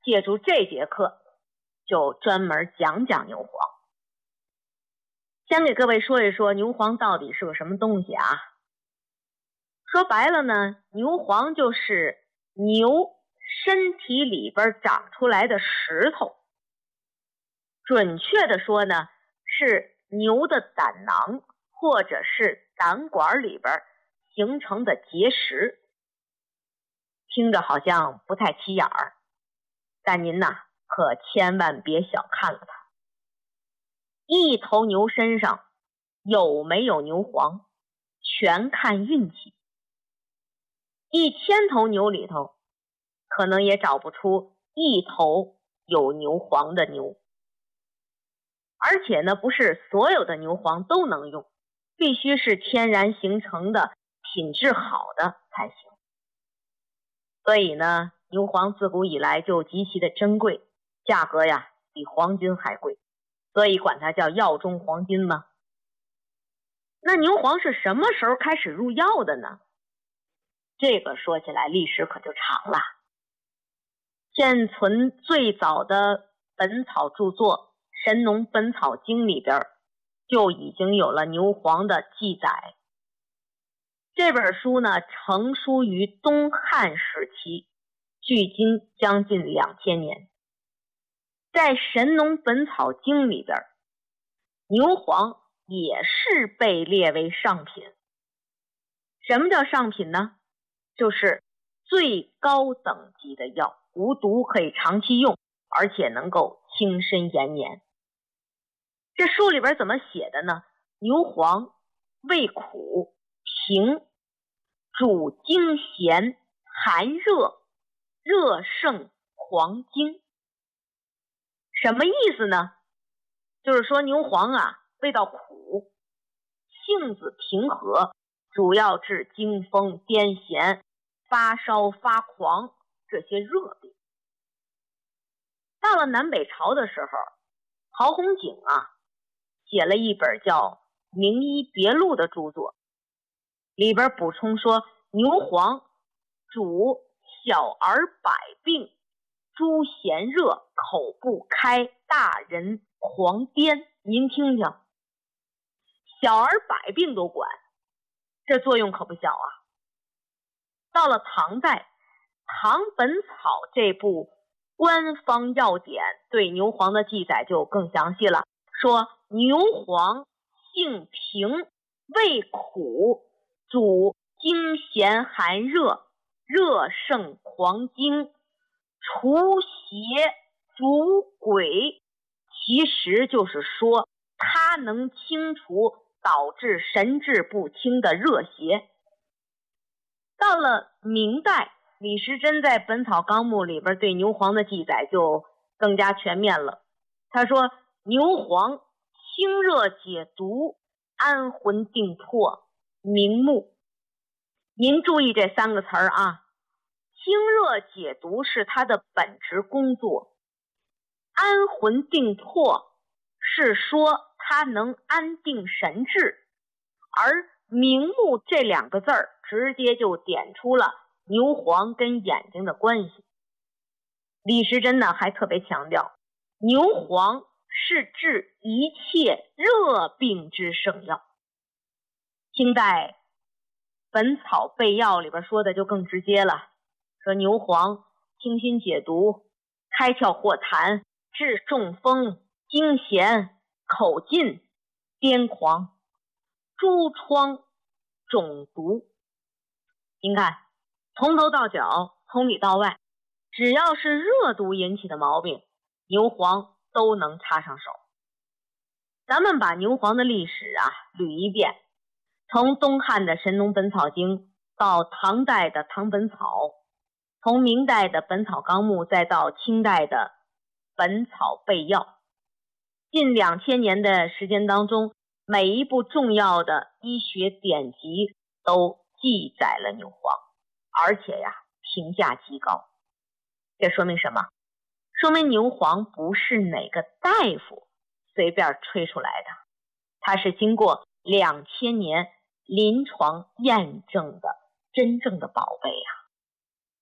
借助这节课就专门讲讲牛黄。先给各位说一说牛黄到底是个什么东西啊？说白了呢，牛黄就是牛身体里边长出来的石头，准确的说呢，是牛的胆囊或者是胆管里边形成的结石。听着好像不太起眼儿，但您呐可千万别小看了它。一头牛身上有没有牛黄，全看运气。1000头牛里头，可能也找不出1头有牛黄的牛。而且呢，不是所有的牛黄都能用，必须是天然形成的、品质好的才行。所以呢，牛黄自古以来就极其的珍贵，价格呀比黄金还贵，所以管它叫药中黄金嘛。那牛黄是什么时候开始入药的呢？这个说起来历史可就长了。现存最早的本草著作《神农本草经》里边就已经有了牛黄的记载。这本书呢，成书于东汉时期，距今将近2000年。在《神农本草经》里边，牛黄也是被列为上品。什么叫上品呢？就是最高等级的药，无毒，可以长期用，而且能够轻身延年。这书里边怎么写的呢？牛黄味苦平，主经咸，寒热，热胜黄精。什么意思呢？就是说牛黄啊，味道苦，性子平和，主要治惊风、癫痫、发烧、发狂这些热病。到了南北朝的时候，陶弘景啊写了一本叫《名医别录》的著作，里边补充说，牛黄主小儿百病，诸咸热，口不开，大人狂癫。您听听，小儿百病都管，这作用可不小啊。到了唐代，《唐本草》这部官方药典对牛黄的记载就更详细了，说牛黄性平，味苦，主惊痫寒热，热胜黄精，除邪逐鬼。其实就是说它能清除导致神志不清的热邪。到了明代，李时珍在《本草纲目》里边对牛黄的记载就更加全面了。他说牛黄清热解毒，安魂定魄，明目。您注意这3个词儿啊，清热解毒是它的本职工作，安魂定魄是说它能安定神志，而明目这2个字儿直接就点出了牛黄跟眼睛的关系。李时珍呢还特别强调，牛黄是治一切热病之圣药。清代本草备药里边说的就更直接了，说牛黄清心解毒，开窍活痰，治中风、惊痫、口禁、癫狂、诸疮、肿毒。您看，从头到脚，从里到外，只要是热毒引起的毛病，牛黄都能插上手。咱们把牛黄的历史啊捋一遍，从东汉的《神农本草经》到唐代的《唐本草》，从明代的《本草纲目》，再到清代的《本草备药》，近2000年的时间当中，每一部重要的医学典籍都记载了牛黄，而且呀评价极高。这说明什么？说明牛黄不是哪个大夫随便吹出来的，它是经过2000年临床验证的真正的宝贝啊。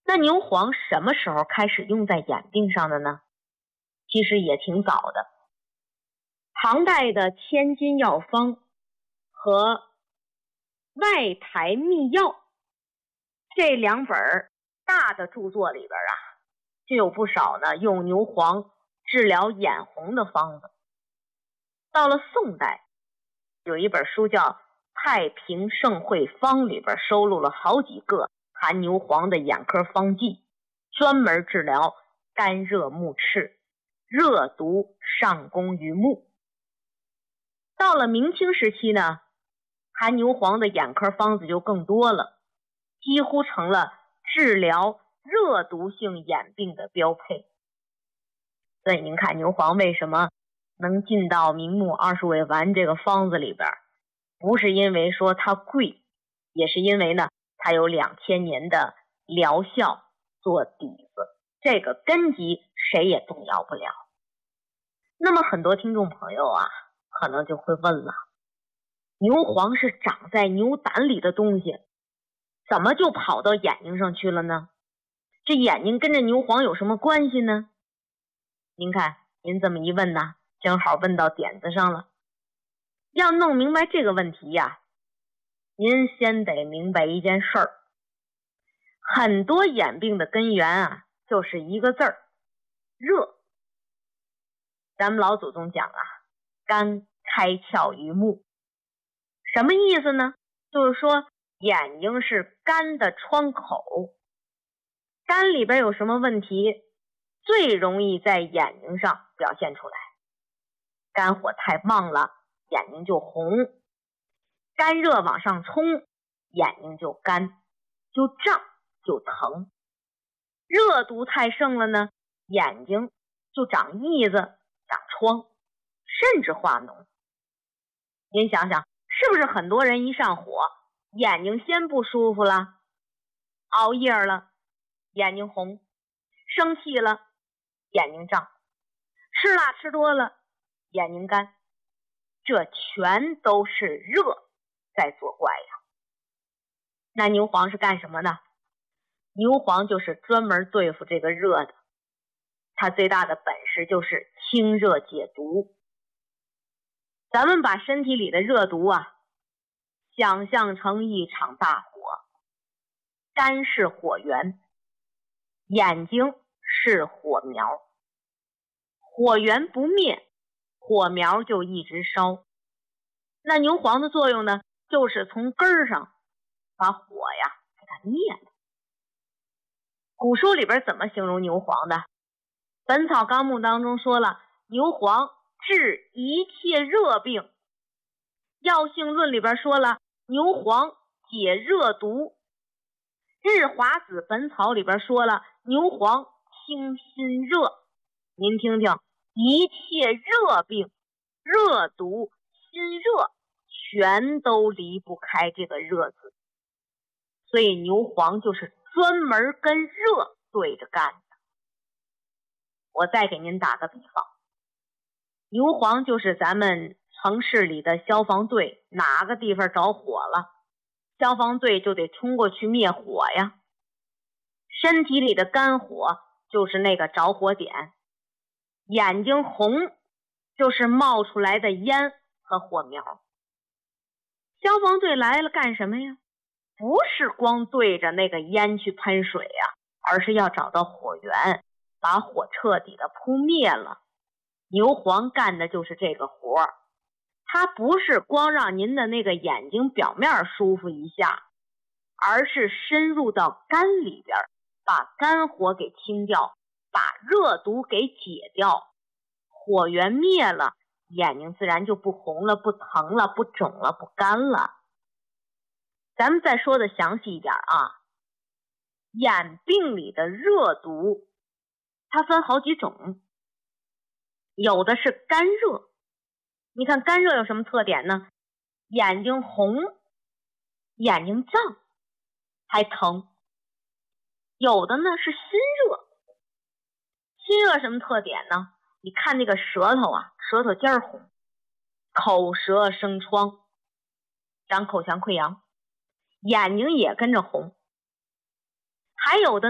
那牛黄什么时候开始用在眼病上的呢？其实也挺早的。唐代的《千金药方》和《外台秘药》这2本大的著作里边啊，就有不少呢用牛黄治疗眼红的方子。到了宋代，有一本书叫《太平盛会方》，里边收录了好几个含牛黄的眼科方剂，专门治疗干热目赤、热毒上攻于目。到了明清时期呢，含牛黄的眼科方子就更多了，几乎成了治疗热毒性眼病的标配。所以您看牛黄为什么能进到明目20味丸这个方子里边，不是因为说它贵，也是因为呢它有2000年的疗效做底子，这个根基谁也动摇不了。那么很多听众朋友啊，可能就会问了，牛黄是长在牛胆里的东西，怎么就跑到眼睛上去了呢？这眼睛跟着牛黄有什么关系呢？您看，您这么一问呢，正好问到点子上了。要弄明白这个问题呀，您先得明白一件事儿，很多眼病的根源啊，就是一个字儿，热。咱们老祖宗讲啊，肝开窍于目，什么意思呢？就是说眼睛是肝的窗口，肝里边有什么问题，最容易在眼睛上表现出来。肝火太旺了，眼睛就红；肝热往上冲，眼睛就干，就胀，就疼。热毒太盛了呢，眼睛就长翳子，长疮，甚至化脓。您想想，是不是很多人一上火，眼睛先不舒服了，熬夜了，眼睛红；生气了，眼睛胀；吃辣吃多了，眼睛干。这全都是热在作怪呀。那牛黄是干什么的？牛黄就是专门对付这个热的，它最大的本事就是清热解毒。咱们把身体里的热毒啊，想象成一场大火，肝是火源，眼睛是火苗，火源不灭，火苗就一直烧。那牛黄的作用呢，就是从根上把火呀给它灭了。古书里边怎么形容牛黄的？《本草纲目》当中说了，牛黄治一切热病。《药性论》里边说了，牛黄解热毒。日华子本草里边说了，牛黄清心热。您听听，一切热病、热毒、心热，全都离不开这个热字。所以牛黄就是专门跟热对着干的。我再给您打个比方，牛黄就是咱们城市里的消防队，哪个地方着火了，消防队就得冲过去灭火呀。身体里的肝火就是那个着火点，眼睛红就是冒出来的烟和火苗。消防队来了干什么呀？不是光对着那个烟去喷水呀，而是要找到火源，把火彻底的扑灭了。牛黄干的就是这个活儿，它不是光让您的那个眼睛表面舒服一下，而是深入到肝里边，把肝火给清掉，把热毒给解掉。火源灭了，眼睛自然就不红了，不疼了，不肿了，不干了。咱们再说的详细一点啊，眼病里的热毒它分好几种，有的是干热。你看干热有什么特点呢？眼睛红，眼睛胀，还疼。有的呢是心热，心热什么特点呢？你看那个舌头啊，舌头尖红，口舌生疮，长口腔溃疡，眼睛也跟着红。还有的呢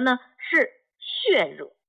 是血热。